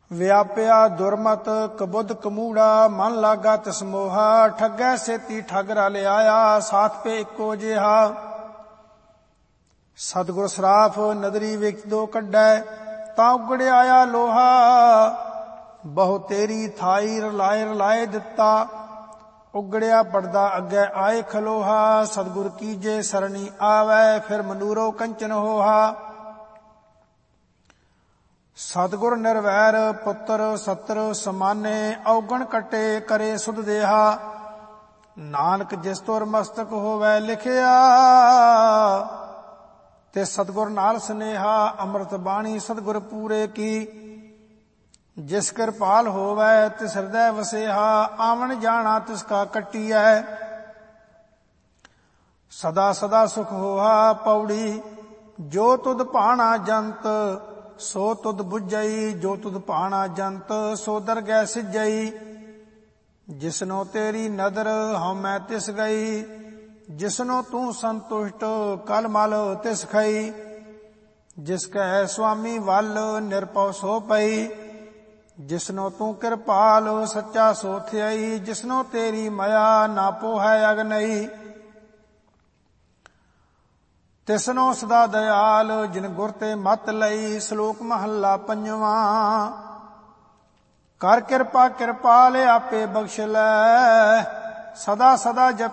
व्याप्या दुर्मत कबुद कमूड़ा, मन लागा तिस मोहा। ठगै सेती ठग रल आया, साथ पे इको जिहा। सतगुर सराफ नदरी विच दो कड्डै, तां उगड़ आया लोहा। बहु तेरी थाई रलाए रलाए दिता, उगड़िया पड़दा अग्गै आए खलोहा। सतगुर कीजे सरणी आवै, फिर मनूरो कंचन होहा। सतगुर निर्वैर पुत्र सत्र समाने, औगण कटे करे सुध देहा। नानक जिस तुर मस्तक होवै लिखिया, ते सतगुर नाल स्नेहा। अमृत बाणी सतगुर पूरे की, जिस कृपाल होवै तिस हृदय वसेहा। आवन जाना तिसका कटिया, सदा सदा सुख होहा। पौड़ी जो तुद भाना जंत, सो तुद बुझई। जो तुद भाना जंत, सो दरगह सिजई। जिसनो तेरी नदर हमै तिस गई, जिसनो तू संतुष्ट कल मल तिस खई। जिसकै स्वामी वल निरपौ सो पई, जिसनो तू कृपाल सच्चा सो थियई। जिसनो तेरी मया ना पोहै अगनई, तिसनो सदा दयाल जिन गुर ते मत लई। श्लोक महला पंजवा। कर कृपा कृपाल आपे बख्श लै, सदा सदा जप